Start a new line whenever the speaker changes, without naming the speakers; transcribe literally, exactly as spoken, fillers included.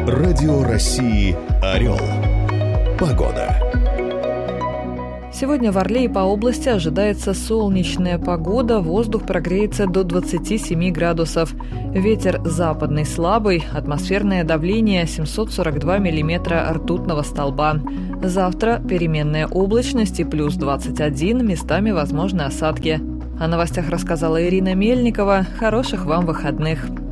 Радио России «Орел». Погода.
Сегодня в Орле и по области ожидается солнечная погода, воздух прогреется до двадцати семи градусов. Ветер западный слабый, атмосферное давление семьсот сорок два миллиметра ртутного столба. Завтра переменная облачность и плюс двадцать один, местами возможны осадки. О новостях рассказала Ирина Мельникова. Хороших вам выходных.